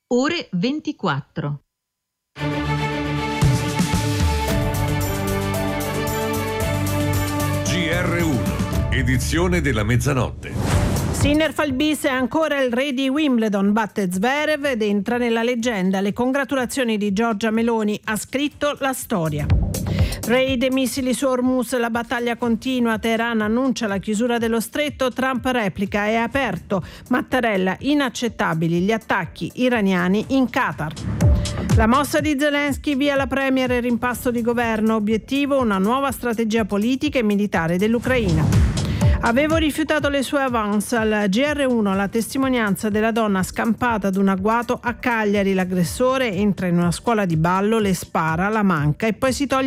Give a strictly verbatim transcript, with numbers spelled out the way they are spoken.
Ore ventiquattro. G R uno, edizione della mezzanotte. Sinner fa il bis, è ancora il re di Wimbledon, batte Zverev ed entra nella leggenda. Le congratulazioni di Giorgia Meloni, ha scritto la storia. Raid e missili su Hormuz, la battaglia continua, Teheran annuncia la chiusura dello stretto, Trump replica, è aperto. Mattarella, inaccettabili gli attacchi iraniani in Qatar. La mossa di Zelensky, via la premier e rimpasto di governo, obiettivo una nuova strategia politica e militare dell'Ucraina. Avevo rifiutato le sue avance. Al G R uno la testimonianza della donna scampata ad un agguato a Cagliari. L'aggressore entra in una scuola di ballo, le spara, la manca e poi si toglie